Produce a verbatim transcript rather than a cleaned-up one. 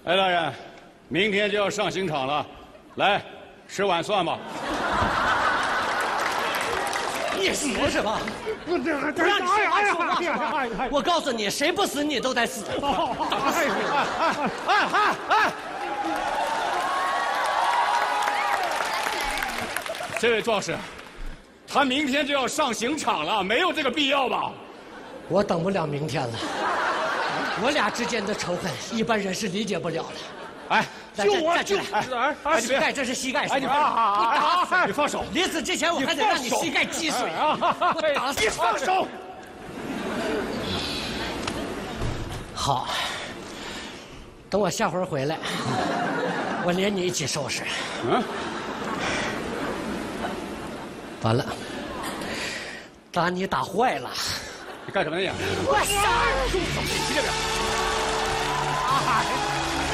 哎，大人，明天就要上刑场了，来吃碗蒜吧。 你死是吧？ 不这不让你说话说话是吧？我告诉你，谁不死你都得死。 哎哎哎哎！ 这位壮士，他明天就要上刑场了，没有这个必要吧？ 我等不了明天了。我俩之间的仇恨，一般人是理解不了的。 哎， 就我就哎哎， 膝盖这是膝盖， 哎，你打死你放手！ 临死之前我还得让你膝盖积水啊！我打死你放手！ 好，等我下回回来，我连你一起收拾。嗯。完了，打你打坏了。 你干什么呢你？ 我杀！ 住手！你这边。